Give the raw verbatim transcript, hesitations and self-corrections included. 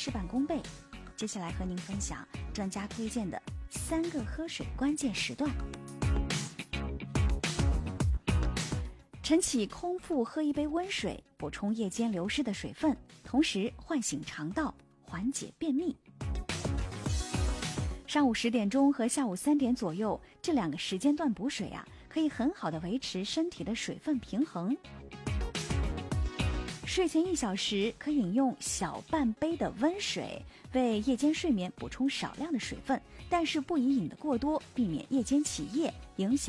事半功倍。接下来和您分享专家推荐的三个喝水关键时段。晨起空腹喝一杯温水，补充夜间流失的水分，同时唤醒肠道，缓解便秘。上午十点钟和下午三点左右这两个时间段补水啊，可以很好的维持身体的水分平衡。睡前一小时可饮用小半杯的温水，为夜间睡眠补充少量的水分，但是不宜饮得过多，避免夜间起夜影响